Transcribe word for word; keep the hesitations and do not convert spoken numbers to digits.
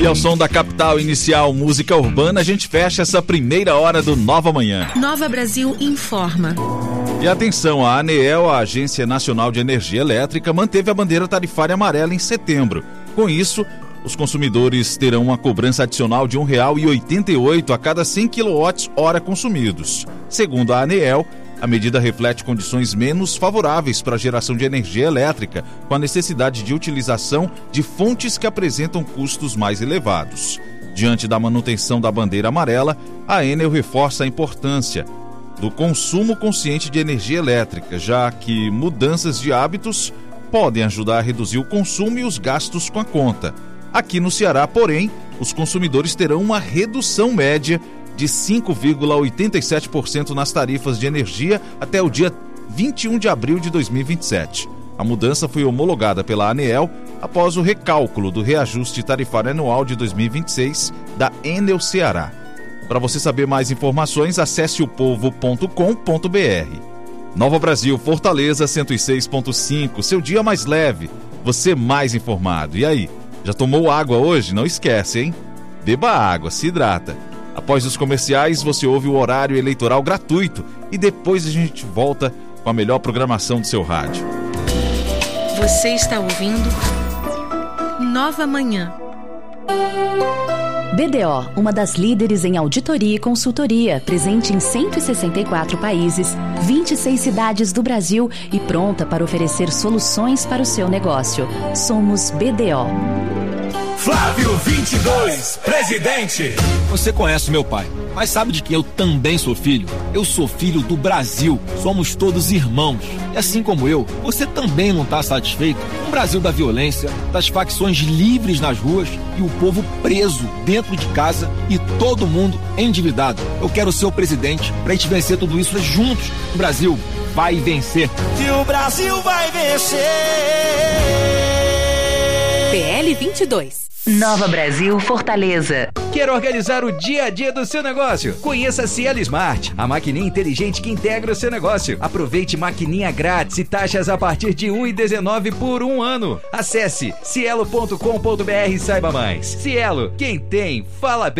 E ao som da Capital Inicial Música Urbana, a gente fecha essa primeira hora do Nova Manhã. Nova Brasil informa. E atenção, a ANEEL, a Agência Nacional de Energia Elétrica, manteve a bandeira tarifária amarela em setembro. Com isso, os consumidores terão uma cobrança adicional de um real e oitenta e oito centavos a cada cem quilowatt-hora consumidos. Segundo a ANEEL, a medida reflete condições menos favoráveis para a geração de energia elétrica, com a necessidade de utilização de fontes que apresentam custos mais elevados. Diante da manutenção da bandeira amarela, a Enel reforça a importância do consumo consciente de energia elétrica, já que mudanças de hábitos podem ajudar a reduzir o consumo e os gastos com a conta. Aqui no Ceará, porém, os consumidores terão uma redução média de cinco vírgula oitenta e sete por cento nas tarifas de energia até o dia vinte e um de abril de dois mil e vinte e sete. A mudança foi homologada pela ANEEL após o recálculo do reajuste tarifário anual de dois mil e vinte e seis da Enel Ceará. Para você saber mais informações, acesse o povo ponto com ponto b r. Nova Brasil, Fortaleza cento e seis ponto cinco, seu dia mais leve, você mais informado. E aí, já tomou água hoje? Não esquece, hein? Beba água, se hidrata. Após os comerciais, você ouve o horário eleitoral gratuito e depois a gente volta com a melhor programação do seu rádio. Você está ouvindo Nova Manhã. B D O, uma das líderes em auditoria e consultoria, presente em cento e sessenta e quatro países, vinte e seis cidades do Brasil e pronta para oferecer soluções para o seu negócio. Somos B D O. Flávio vinte e dois, presidente. Você conhece meu pai, mas sabe de quem eu também sou filho? Eu sou filho do Brasil. Somos todos irmãos. E assim como eu, você também não está satisfeito com o Brasil da violência, das facções livres nas ruas e o povo preso dentro de casa e todo mundo endividado. Eu quero ser o presidente para a gente vencer tudo isso juntos. O Brasil vai vencer. Que o Brasil vai vencer. P L vinte e dois. Nova Brasil, Fortaleza. Quer organizar o dia a dia do seu negócio? Conheça a Cielo Smart, a maquininha inteligente que integra o seu negócio. Aproveite maquininha grátis e taxas a partir de um real e dezenove centavos por um ano. Acesse cielo ponto com ponto b r e saiba mais. Cielo, quem tem, fala bem.